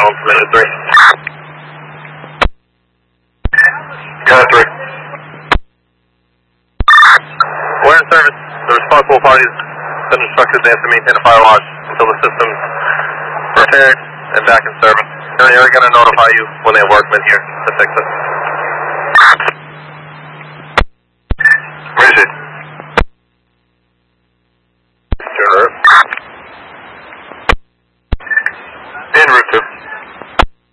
home from engine 3. Got 3. We're in service. The responsible parties have been instructed they have to maintain a fire watch until the system's repaired and back in service. They're going to notify you when they have workmen here to fix it. Appreciate it.